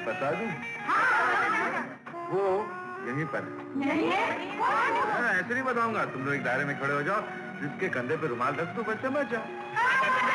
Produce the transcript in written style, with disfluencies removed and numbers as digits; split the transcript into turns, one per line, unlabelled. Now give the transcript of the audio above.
बता दूं? वो यहीं पर
नहीं है?
ऐसे नहीं बताऊंगा। तुम लोग एक दायरे में खड़े हो जाओ, जिसके कंधे पे रुमाल रख दो, बच्चा बचा।